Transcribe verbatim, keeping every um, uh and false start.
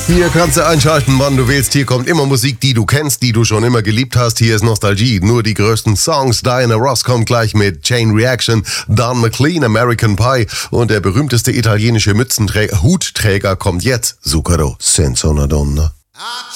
Hier kannst du einschalten, wann du willst. Hier kommt immer Musik, die du kennst, die du schon immer geliebt hast. Hier ist Nostalgie, nur die größten Songs. Diana Ross kommt gleich mit Chain Reaction, Don McLean, American Pie und der berühmteste italienische Mützenträger, Hutträger kommt jetzt, Zucchero senza una donna.